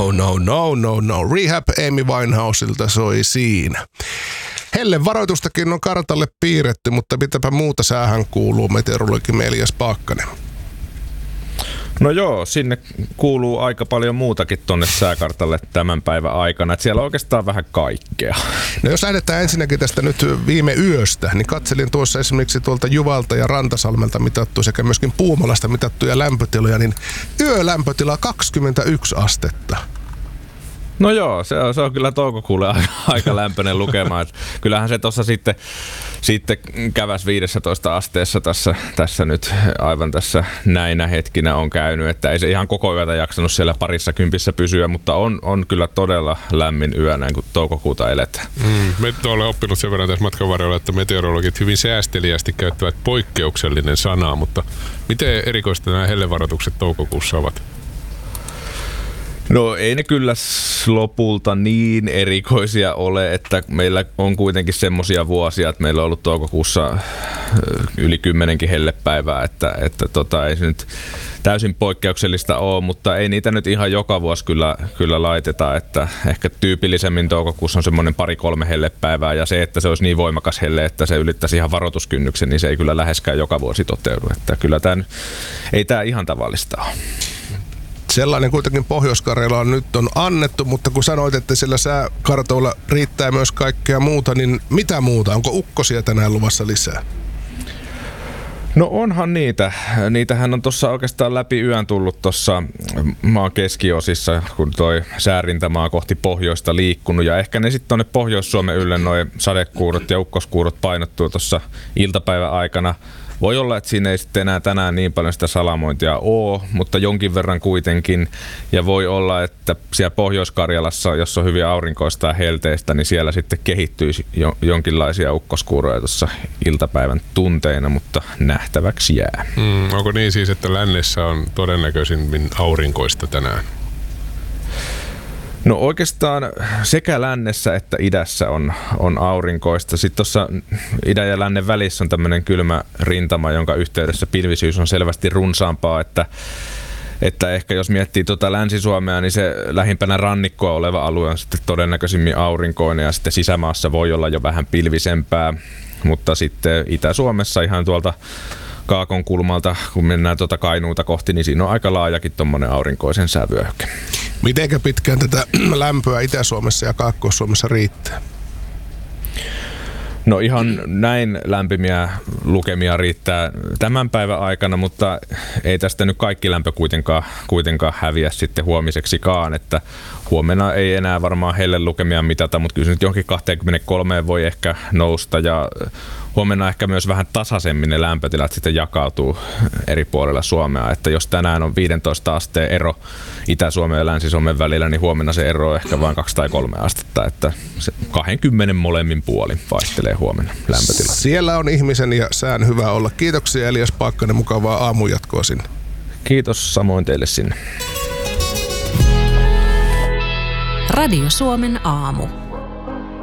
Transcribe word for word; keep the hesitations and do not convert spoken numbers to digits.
No, no, no, no, no. Rehab Amy Winehouselta soi siinä. Hellen varoitustakin on kartalle piirretty, mutta mitäpä muuta säähän kuuluu, meteorologi Elias Paakkanen? No joo, sinne kuuluu aika paljon muutakin tonne sääkartalle tämän päivän aikana. Et siellä on oikeastaan vähän kaikkea. No jos lähdetään ensinnäkin tästä nyt viime yöstä, niin katselin tuossa esimerkiksi tuolta Juvalta ja Rantasalmelta mitattu sekä myöskin Puumalasta mitattuja lämpötiloja, niin yölämpötila kaksikymmentäyksi astetta. No joo, se on, se on kyllä toukokuulle aika lämpöinen lukema. Et kyllähän se tuossa sitten, sitten käväs viidessätoista asteessa tässä, tässä nyt aivan tässä näinä hetkinä on käynyt. Että ei se ihan koko yötä jaksanut siellä parissa kympissä pysyä, mutta on, on kyllä todella lämmin yö näin kun toukokuuta eletään. Mm, me olen oppinut sen verran tässä matkan varrella, että meteorologit hyvin säästeliästi käyttävät poikkeuksellinen sanaa, mutta miten erikoista nämä hellevaroitukset toukokuussa ovat? No ei ne kyllä lopulta niin erikoisia ole, että meillä on kuitenkin semmoisia vuosia, että meillä on ollut toukokuussa yli kymmenenkin hellepäivää, että, että tota, ei se nyt täysin poikkeuksellista ole, mutta ei niitä nyt ihan joka vuosi kyllä, kyllä laiteta, että ehkä tyypillisemmin toukokuussa on semmoinen pari-kolme hellepäivää ja se, että se olisi niin voimakas helle, että se ylittäisi ihan varoituskynnyksen, niin se ei kyllä läheskään joka vuosi toteudu, että kyllä tämä, ei tämä ihan tavallista ole. Sellainen kuitenkin Pohjois-Karjalaan nyt on annettu, mutta kun sanoit, että siellä sääkartoilla riittää myös kaikkea muuta, niin mitä muuta? Onko ukkosia tänään luvassa lisää? No onhan niitä. Niitähän on tuossa oikeastaan läpi yön tullut tuossa maan keskiosissa, kun toi säärintämaa kohti pohjoista liikkunut. Ja ehkä ne sitten tuonne Pohjois-Suomen ylle noi sadekuurot ja ukkoskuurot painottuu tuossa iltapäivän aikana. Voi olla, että siinä ei sitten enää tänään niin paljon sitä salamointia ole, mutta jonkin verran kuitenkin. Ja voi olla, että siellä Pohjois-Karjalassa, jos on hyvin aurinkoista ja helteistä, niin siellä sitten kehittyisi jo, jonkinlaisia ukkoskuuroja tuossa iltapäivän tunteina, mutta nähtäväksi jää. Mm, onko niin siis, että lännessä on todennäköisimmin aurinkoista tänään? No oikeastaan sekä lännessä että idässä on, on aurinkoista. Sitten tuossa idän ja lännen välissä on tämmöinen kylmä rintama, jonka yhteydessä pilvisyys on selvästi runsaampaa, että, että ehkä jos miettii tuota Länsi-Suomea, niin se lähimpänä rannikkoa oleva alue on sitten todennäköisimmin aurinkoinen ja sitten sisämaassa voi olla jo vähän pilvisempää, mutta sitten Itä-Suomessa ihan tuolta Kaakon kulmalta, kun mennään tuota Kainuuta kohti, niin siinä on aika laajakin tuommoinen aurinkoisen säävyöhyke. Mitenkä pitkään tätä lämpöä Itä-Suomessa ja Kaakkois-Suomessa riittää? No ihan näin lämpimiä lukemia riittää tämän päivän aikana, mutta ei tästä nyt kaikki lämpö kuitenkaan, kuitenkaan häviä sitten huomiseksikaan, että huomenna ei enää varmaan helle lukemia mitata, mutta kyllä se nyt johonkin kaksikymmentäkolme voi ehkä nousta ja huomenna ehkä myös vähän tasaisemmin ne lämpötilat sitten jakautuu eri puolilla Suomea, että jos tänään on viisitoista asteen ero Itä-Suomen ja Länsi-Suomen välillä, niin huomenna se ero on ehkä vain kaksi tai kolme astetta, että se kaksikymmentä molemmin puolin vaihtelee huomenna lämpötilat. Siellä on ihmisen ja sään hyvä olla. Kiitoksia Elias Paakkanen, mukavaa aamujatkoa sinne. Kiitos samoin teille sinne. Radio Suomen aamu.